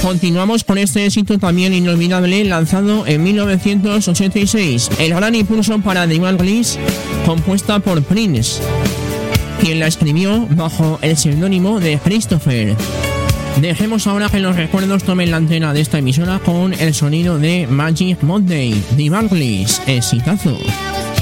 Continuamos con este éxito también inolvidable lanzado en 1986, El gran impulso para The Eagles, compuesta por Prince, quien la escribió bajo el seudónimo de Christopher. Dejemos ahora que los recuerdos tomen la antena de esta emisora con el sonido de Magic Monday, The Eagles, exitazo.